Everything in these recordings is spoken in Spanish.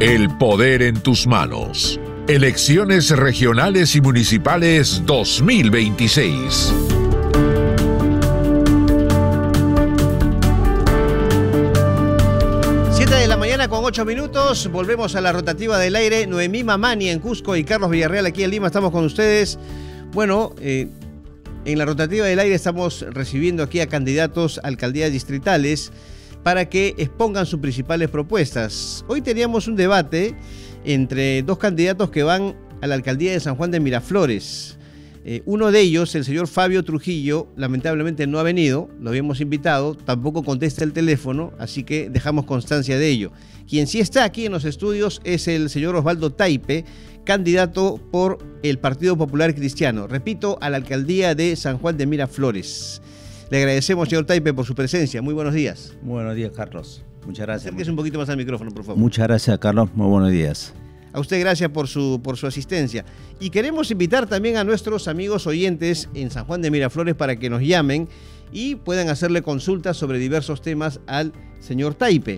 El poder en tus manos. Elecciones regionales y municipales 2026. De la mañana con 8 minutos, volvemos a la rotativa del aire. Noemí Mamani en Cusco y Carlos Villarreal aquí en Lima, estamos con ustedes. Bueno, en la rotativa del aire estamos recibiendo aquí a candidatos a alcaldías distritales para que expongan sus principales propuestas. Hoy teníamos un debate entre dos candidatos que van a la alcaldía de San Juan de Miraflores. Uno de ellos, el señor Fabio Trujillo, lamentablemente no ha venido, lo habíamos invitado, tampoco contesta el teléfono, así que dejamos constancia de ello. Quien sí está aquí en los estudios es el señor Osvaldo Taipe, candidato por el Partido Popular Cristiano, repito, a la alcaldía de San Juan de Miraflores. Le agradecemos, señor Taipe, por su presencia. Muy buenos días. Muy buenos días, Carlos. Muchas gracias. Acérquese un poquito más al micrófono, por favor. Muchas gracias, Carlos. Muy buenos días. A usted gracias por su asistencia. Y queremos invitar también a nuestros amigos oyentes en San Juan de Miraflores para que nos llamen y puedan hacerle consultas sobre diversos temas al señor Taipe.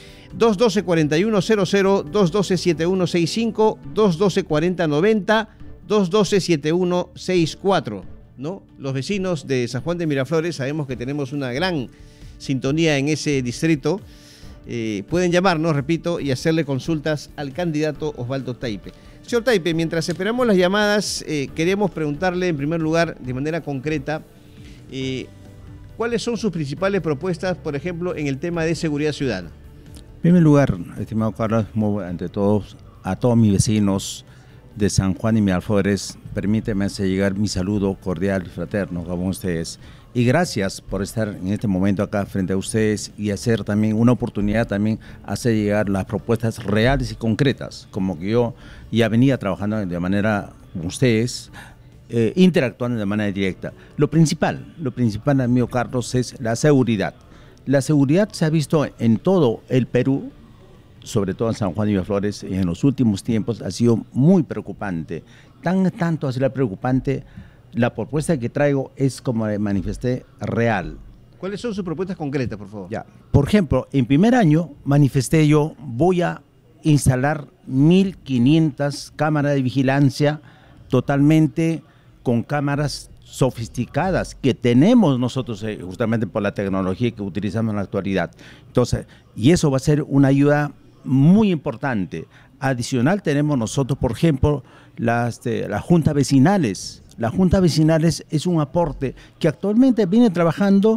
212-4100, 212-7165, 212-4090, 212-7164. ¿No? Los vecinos de San Juan de Miraflores sabemos que tenemos una gran sintonía en ese distrito. Pueden llamarnos, repito, y hacerle consultas al candidato Osvaldo Taipe. Señor Taipe, mientras esperamos las llamadas, queremos preguntarle en primer lugar, de manera concreta, ¿cuáles son sus principales propuestas, por ejemplo, en el tema de seguridad ciudadana? En primer lugar, estimado Carlos, ante todos, a todos mis vecinos de San Juan de Miraflores, permíteme hacer llegar mi saludo cordial y fraterno con ustedes. Y gracias por estar en este momento acá frente a ustedes y hacer también una oportunidad también hacer llegar las propuestas reales y concretas, como que yo ya venía trabajando de manera con ustedes, interactuando de manera directa. Lo principal, amigo Carlos, es la seguridad. La seguridad se ha visto en todo el Perú, sobre todo en San Juan de Miraflores, y en los últimos tiempos ha sido muy preocupante. Tanto ha sido preocupante. La propuesta que traigo es, como le manifesté, real. ¿Cuáles son sus propuestas concretas, por favor? Ya. Por ejemplo, en primer año manifesté yo, voy a instalar 1.500 cámaras de vigilancia totalmente con cámaras sofisticadas que tenemos nosotros justamente por la tecnología que utilizamos en la actualidad. Entonces, y eso va a ser una ayuda muy importante. Adicional tenemos nosotros, por ejemplo, las juntas vecinales. Las juntas vecinales es un aporte que actualmente viene trabajando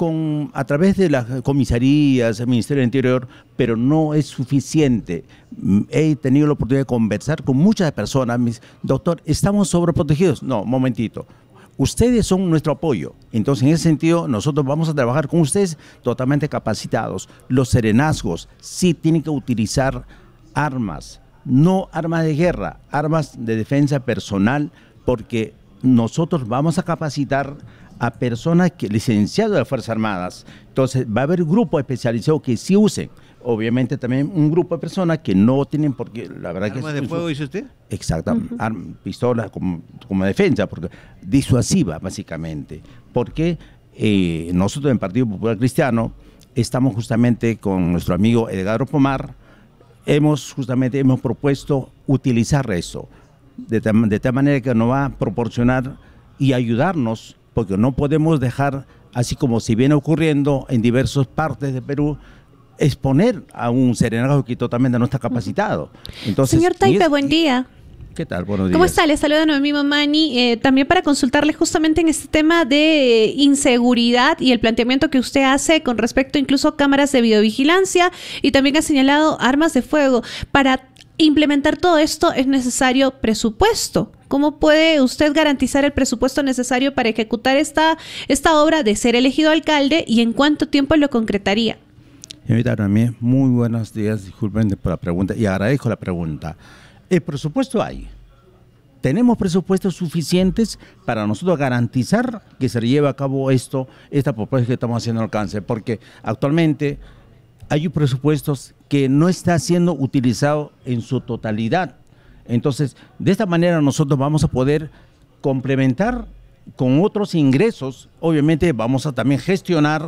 a través de las comisarías, el Ministerio del Interior, pero no es suficiente. He tenido la oportunidad de conversar con muchas personas. Doctor, ¿estamos sobreprotegidos? No, un momentito. Ustedes son nuestro apoyo. Entonces, en ese sentido, nosotros vamos a trabajar con ustedes totalmente capacitados. Los serenazgos sí tienen que utilizar armas, no armas de guerra, armas de defensa personal, porque nosotros vamos a capacitar a personas licenciadas de las Fuerzas Armadas. Entonces va a haber grupos especializados que sí usen. Obviamente también un grupo de personas que no tienen por qué, la verdad que... ¿Armas de fuego, dice usted? Exacto, pistolas como defensa, porque disuasiva básicamente. Porque nosotros en el Partido Popular Cristiano estamos justamente con nuestro amigo Edgardo Pomar, hemos propuesto utilizar eso. De tal manera que nos va a proporcionar y ayudarnos, porque no podemos dejar, así como si viene ocurriendo en diversas partes de Perú, exponer a un serenazgo que totalmente no está capacitado. Entonces, señor Taipe, buen día. ¿Qué tal? Buenos días. ¿Cómo está? Le saluda Noemí Mamani. También para consultarle justamente en este tema de inseguridad y el planteamiento que usted hace con respecto incluso a cámaras de videovigilancia, y también ha señalado armas de fuego. Para implementar todo esto es necesario presupuesto. ¿Cómo puede usted garantizar el presupuesto necesario para ejecutar esta obra de ser elegido alcalde, y en cuánto tiempo lo concretaría? Señorita Noemí, muy buenos días, disculpen por la pregunta y agradezco la pregunta. El presupuesto hay. Tenemos presupuestos suficientes para nosotros garantizar que se lleve a cabo esta propuesta que estamos haciendo al alcance, porque actualmente hay presupuestos que no está siendo utilizado en su totalidad. Entonces, de esta manera nosotros vamos a poder complementar con otros ingresos. Obviamente vamos a también gestionar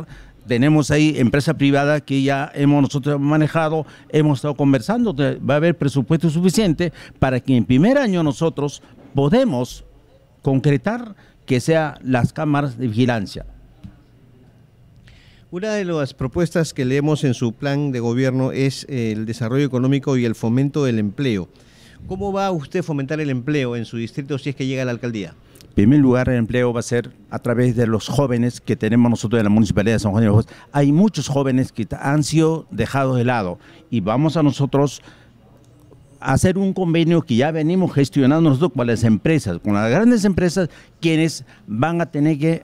tenemos ahí empresa privada que ya nosotros manejado, hemos estado conversando, va a haber presupuesto suficiente para que en primer año nosotros podemos concretar que sean las cámaras de vigilancia. Una de las propuestas que leemos en su plan de gobierno es el desarrollo económico y el fomento del empleo. ¿Cómo va usted a fomentar el empleo en su distrito si es que llega a la alcaldía? En primer lugar, el empleo va a ser a través de los jóvenes que tenemos nosotros en la Municipalidad de San Juan de Miraflores. Hay muchos jóvenes que han sido dejados de lado y vamos a nosotros a hacer un convenio que ya venimos gestionando nosotros con las empresas, con las grandes empresas, quienes van a tener que,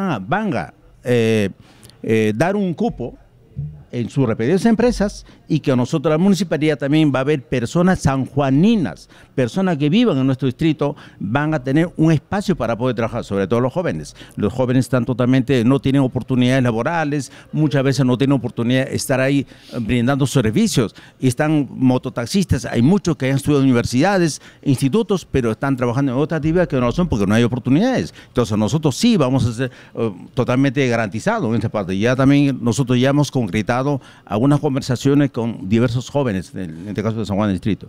dar un cupo en sus respectivas empresas y que nosotros, la municipalidad, también va a haber personas sanjuaninas, personas que vivan en nuestro distrito, van a tener un espacio para poder trabajar, sobre todo los jóvenes. Los jóvenes están totalmente, no tienen oportunidades laborales, muchas veces no tienen oportunidad de estar ahí brindando servicios. Y están mototaxistas, hay muchos que han estudiado en universidades, institutos, pero están trabajando en otras actividades que no son porque no hay oportunidades. Entonces nosotros sí vamos a ser totalmente garantizados en esta parte. Ya también nosotros ya hemos concretado algunas conversaciones con diversos jóvenes, en este caso de San Juan del Distrito.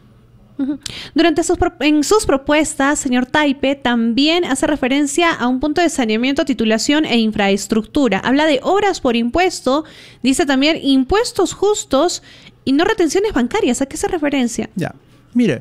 En sus propuestas, señor Taipe, también hace referencia a un punto de saneamiento, titulación e infraestructura. Habla de obras por impuesto, dice también impuestos justos y no retenciones bancarias. ¿A qué hace referencia? Ya, mira,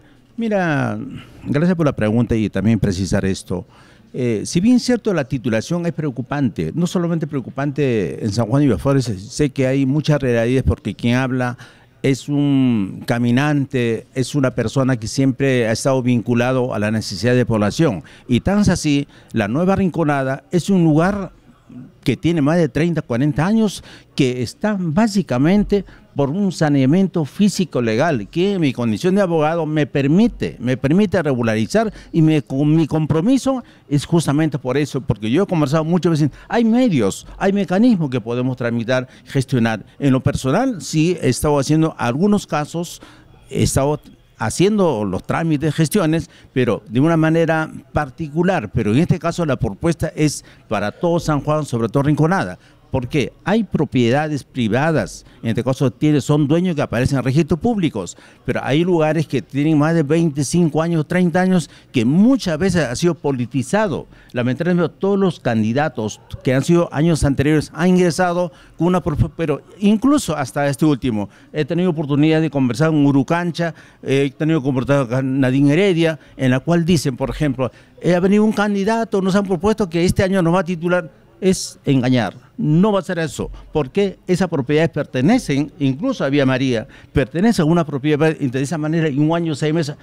gracias por la pregunta y también precisar esto. Si bien es cierto, la titulación es preocupante, no solamente preocupante en San Juan de Miraflores, sé que hay muchas realidades porque quien habla es un caminante, es una persona que siempre ha estado vinculado a la necesidad de población. Y tan así, la Nueva Rinconada es un lugar que tiene más de 30, 40 años, que está básicamente por un saneamiento físico legal, que en mi condición de abogado me permite regularizar y mi compromiso es justamente por eso, porque yo he conversado muchas veces, hay medios, hay mecanismos que podemos tramitar, gestionar. En lo personal, sí he estado haciendo algunos casos, he estado haciendo los trámites, gestiones, pero de una manera particular. Pero en este caso la propuesta es para todo San Juan, sobre todo Rinconada. Porque hay propiedades privadas, en este caso son dueños que aparecen en registros públicos, pero hay lugares que tienen más de 25 años, 30 años, que muchas veces ha sido politizado. Lamentablemente todos los candidatos que han sido años anteriores han ingresado con una propuesta, pero incluso hasta este último, he tenido oportunidad de conversar con Urucancha, he tenido conversar con Nadine Heredia, en la cual dicen, por ejemplo, ha venido un candidato, nos han propuesto que este año nos va a titular. Es engañar, no va a ser eso, porque esas propiedades pertenecen, incluso a Vía María, pertenece a una propiedad, y de esa manera en un año, 6 meses,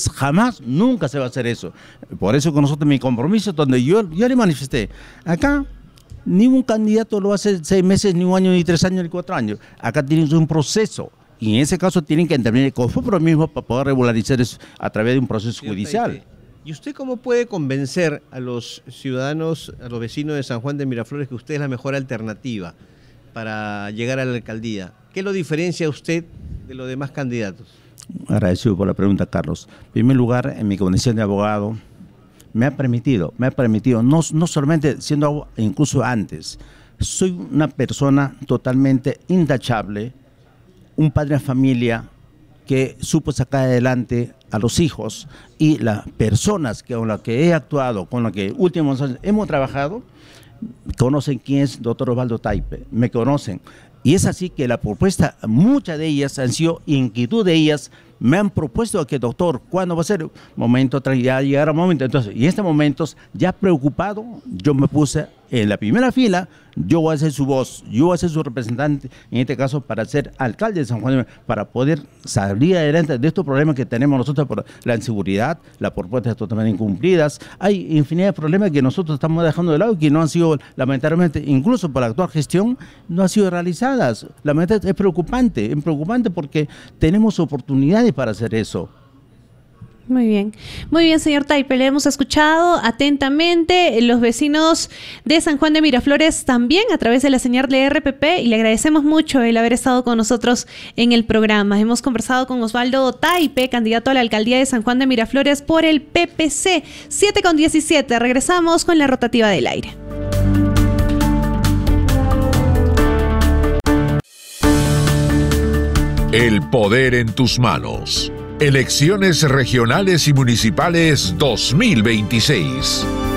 nunca se va a hacer eso. Por eso con nosotros mi compromiso, donde yo le manifesté, acá ningún candidato lo hace 6 meses, ni un año, ni 3 años, ni 4 años, acá tienen un proceso. Y en ese caso tienen que intervenir con compromiso para poder regularizar eso a través de un proceso judicial. ¿Y usted cómo puede convencer a los ciudadanos, a los vecinos de San Juan de Miraflores que usted es la mejor alternativa para llegar a la alcaldía? ¿Qué lo diferencia a usted de los demás candidatos? Agradecido por la pregunta, Carlos. En primer lugar, en mi condición de abogado, me ha permitido, no solamente siendo abogado, incluso antes, soy una persona totalmente intachable, un padre de familia que supo sacar adelante a los hijos y las personas con las que he actuado, con las que últimos años hemos trabajado, conocen quién es doctor Osvaldo Taipe, me conocen. Y es así que la propuesta, muchas de ellas han sido inquietud de ellas, me han propuesto que doctor, ¿cuándo va a ser? Ya llegará un momento. Entonces, y en estos momentos, ya preocupado, yo me puse en la primera fila, yo voy a ser su voz, yo voy a ser su representante, en este caso para ser alcalde de San Juan, para poder salir adelante de estos problemas que tenemos nosotros por la inseguridad, las propuestas totalmente incumplidas. Hay infinidad de problemas que nosotros estamos dejando de lado y que no han sido, lamentablemente, incluso por la actual gestión, no han sido realizadas. Lamentablemente es preocupante porque tenemos oportunidades para hacer eso. Muy bien, señor Taipe, le hemos escuchado atentamente. Los vecinos de San Juan de Miraflores también a través de la señal de RPP, y le agradecemos mucho el haber estado con nosotros en el programa. Hemos conversado con Osvaldo Taipe, candidato a la alcaldía de San Juan de Miraflores por el PPC. 7:17, regresamos con la rotativa del aire. El poder en tus manos. Elecciones regionales y municipales 2026.